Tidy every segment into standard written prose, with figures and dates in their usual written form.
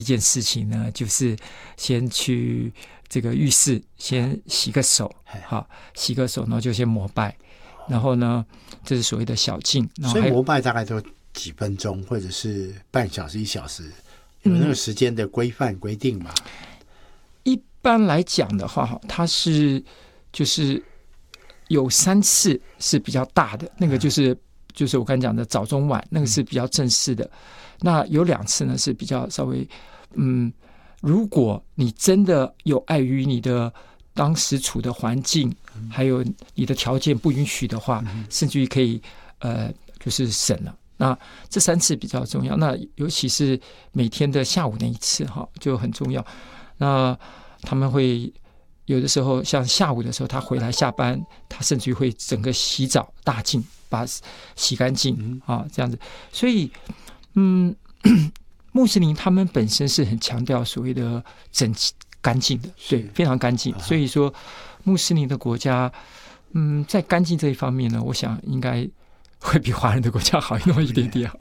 一件事情呢，就是先去这个浴室先洗个手，好，洗个手，然后就先膜拜，然后呢，这是所谓的小净。 所以膜拜大概都几分钟，或者是半小时、1小时，有那个时间的规范规定吗？ 一般来讲的话，它是就是有3次是比较大的，那个就是我刚才讲的早中晚，那个是比较正式的。那有2次呢是比较稍微如果你真的有碍于你的当时处的环境，还有你的条件不允许的话，甚至于可以就是省了。那这3次比较重要，那尤其是每天的下午那一次就很重要。那他们会有的时候像下午的时候，他回来下班，他甚至于会整个洗澡大净，把洗干净这样子。所以穆斯林他们本身是很强调所谓的整齐干净的，对，非常干净。所以说穆斯林的国家在干净这一方面呢，我想应该会比华人的国家好那么一点点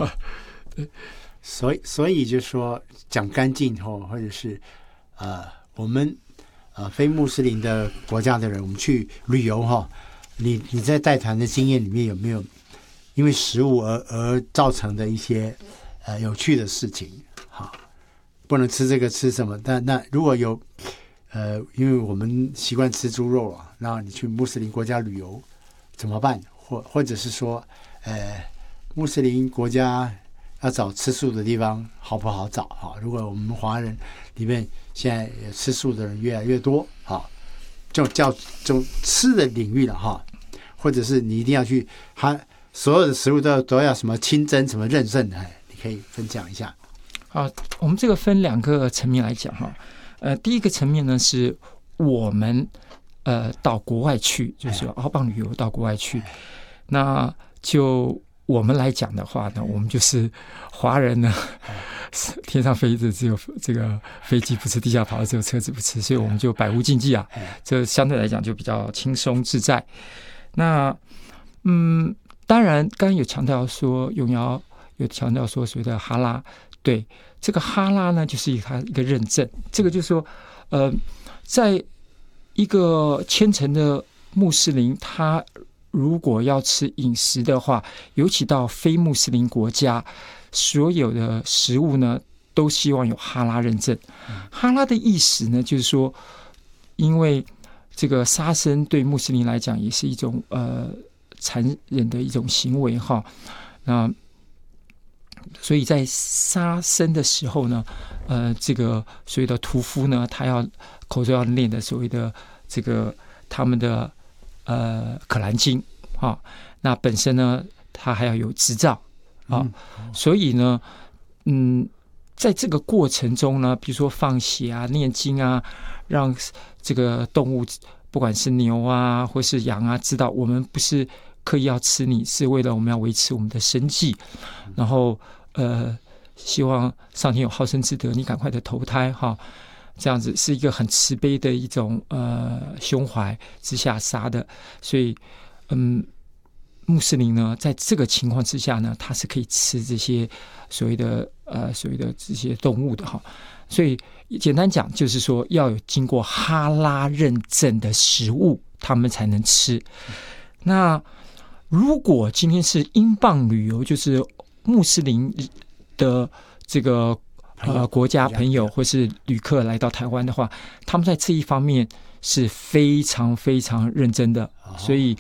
所以就说讲干净或者是我们非穆斯林的国家的人，我们去旅游你在带团的经验里面有没有因为食物而造成的一些有趣的事情？不能吃这个吃什么？但那如果有因为我们习惯吃猪肉啊，那你去穆斯林国家旅游怎么办？或者是说穆斯林国家要找吃素的地方好不好找？如果我们华人里面现在吃素的人越来越多，就吃的领域了或者是你一定要去，所有的食物都要什么清真什么认证，你可以分享一下。 好，我们这个分2个层面来讲第一个层面呢是我们到国外去，就是澳邦旅游到国外去，那就我们来讲的话呢，我们就是华人呢，天上飞的只有这个飞机不吃，地下跑的只有车子不吃，所以我们就百无禁忌这相对来讲就比较轻松自在。那当然刚刚有强调说，永尧有强调说所谓的哈拉，对，这个哈拉呢就是它一个认证，这个就是说在一个虔诚的穆斯林，他如果要吃饮食的话，尤其到非穆斯林国家，所有的食物呢都希望有哈拉认证。哈拉的意思呢，就是说，因为这个杀生对穆斯林来讲也是一种残忍的一种行为那所以在杀生的时候呢，这个所谓的屠夫呢，他口中要念的所谓的这个他们的可兰经那本身呢，他还要有执照所以呢，在这个过程中呢，比如说放血念经让这个动物，不管是牛或是羊知道我们不是刻意要吃你，是为了我们要维持我们的生计，然后希望上天有好生之德，你赶快的投胎这样子是一个很慈悲的一种胸怀之下杀的。所以穆斯林呢，在这个情况之下呢，他是可以吃这些所谓的这些动物的所以简单讲就是说，要有经过哈拉认证的食物，他们才能吃。那如果今天是英镑旅游，就是穆斯林的这个国家朋友或是旅客来到台湾的话，他们在这一方面是非常非常认真的。所以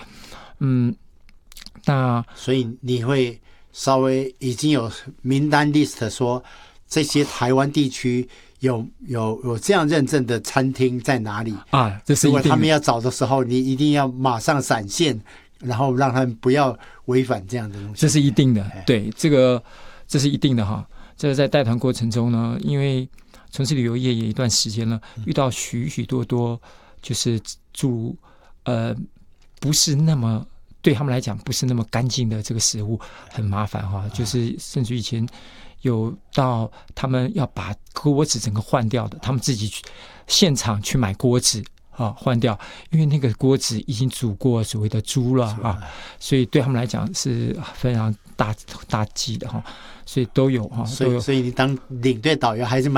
所以你会稍微已经有名单 list 说这些台湾地区有这样认证的餐厅在哪里这是一定的。如果他们要找的时候，你一定要马上闪现，然后让他们不要违反这样的东西。 这是一定的，对，这是一定的这在带团过程中呢，因为从事旅游业也一段时间了，遇到许许多多就是住不是那么对他们来讲不是那么干净的这个食物，很麻烦就是甚至以前有到他们要把锅子整个换掉的，他们自己去现场去买锅子换掉，因为那个锅子已经煮过所谓的猪了啊，所以对他们来讲是非常大忌的哈，所以都有哈， 所以你当领队导游还是